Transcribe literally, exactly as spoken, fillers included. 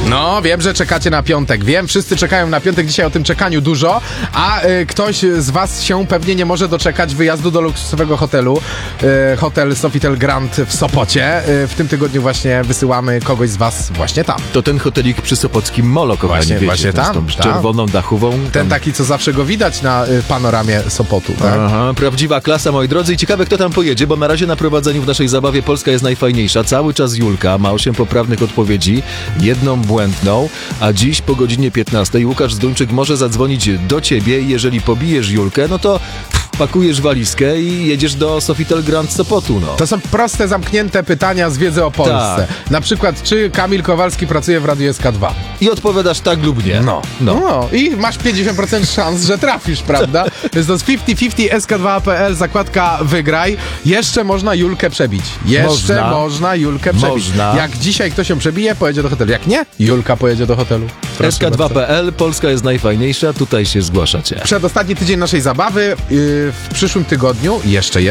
No, wiem, że czekacie na piątek. Wiem, wszyscy czekają na piątek, dzisiaj o tym czekaniu dużo, a y, ktoś z was się pewnie nie może doczekać wyjazdu do luksusowego hotelu. Y, hotel Sofitel Grand w Sopocie. Y, w tym tygodniu właśnie wysyłamy kogoś z was właśnie tam. To ten hotelik przy Sopockim Molo, kochani, Właśnie, wiecie, właśnie tam, z tą tam. czerwoną dachową. Ten tam. taki, co zawsze go widać na y, panoramie Sopotu, tak? Aha, prawdziwa klasa, moi drodzy. I ciekawe, kto tam pojedzie, bo na razie na prowadzeniu w naszej zabawie Polska jest najfajniejsza. Cały czas Julka ma osiem poprawnych odpowiedzi, jedną błędną, a dziś po godzinie piętnastej Łukasz Zduńczyk może zadzwonić do ciebie i jeżeli pobijesz Julkę, no to pff, pakujesz walizkę i jedziesz do Sofitel Grand Sopotu, no. To są proste, zamknięte pytania z wiedzy o Polsce. Tak. Na przykład, czy Kamil Kowalski pracuje w Radiu S K dwa? I odpowiadasz tak lub nie. No. No. no. I masz pięćdziesiąt procent szans, że trafisz, prawda? Więc to jest pięćdziesiąt pięćdziesiąt S K dwa kropka P L, zakładka wygraj. Jeszcze można Julkę przebić. Jeszcze Można. można Julkę przebić. Można. Jak dzisiaj ktoś ją przebije, pojedzie do hotelu. Jak nie, Julka pojedzie do hotelu. Proszę S K dwa bardzo. kropka P L, Polska jest najfajniejsza, tutaj się zgłaszacie. Przedostatni tydzień naszej zabawy. Yy, w przyszłym tygodniu jeszcze